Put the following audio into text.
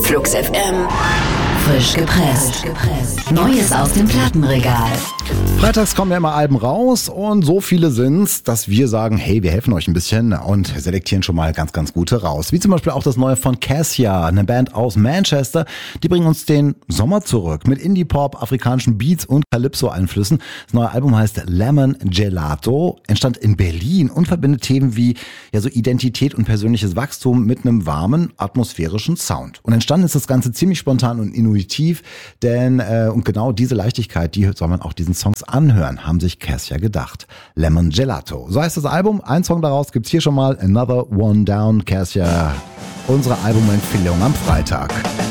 Flux FM. Frisch gepresst. Neues aus dem Plattenregal. Freitags kommen ja immer Alben raus und so viele sind's, dass wir sagen, hey, wir helfen euch ein bisschen und selektieren schon mal ganz, ganz gute raus. Wie zum Beispiel auch das neue von Cassia, eine Band aus Manchester. Die bringen uns den Sommer zurück mit Indie-Pop, afrikanischen Beats und Calypso-Einflüssen. Das neue Album heißt Lemon Gelato, entstand in Berlin und verbindet Themen wie so Identität und persönliches Wachstum mit einem warmen, atmosphärischen Sound. Und entstanden ist das Ganze ziemlich spontan und intuitiv, denn und genau diese Leichtigkeit, die soll man auch diesen Songs anhören, haben sich Cassia gedacht. Lemon Gelato, so heißt das Album. Ein Song daraus gibt's hier schon mal. Another One Down, Cassia. Unsere Albumempfehlung am Freitag.